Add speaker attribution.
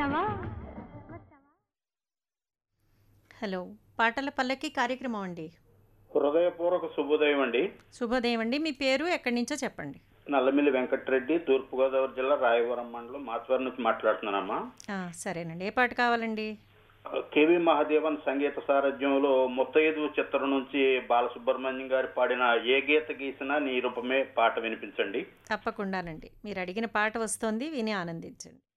Speaker 1: Hello. పాటల పల్లకి కార్యక్రమం అండి.
Speaker 2: హృదయపూర్వక శుభోదయం అండి.
Speaker 1: శుభోదయం అండి. మీ పేరు ఎక్కడి నుంచో చెప్పండి.
Speaker 2: నల్లమిల్లి వెంకటరెడ్డి, తూర్పుగోదావరి జిల్లా రాయవరం మండలం మాచవరం నుంచి మాట్లాడుతున్నానమ్మా.
Speaker 1: సరేనండి. ఏ పాట కావాలండి?
Speaker 2: కేవి మహాదేవన్ సంగీత సారథ్యంలో ముత్తైదు చిత్రం నుంచి బాలసుబ్రహ్మణ్యం గారు పాడిన ఏ గీత గీసినా నీ రూపమే పాట వినిపించండి.
Speaker 1: తప్పకుండానండి. మీరు అడిగిన పాట వస్తోంది, విని ఆనందించండి.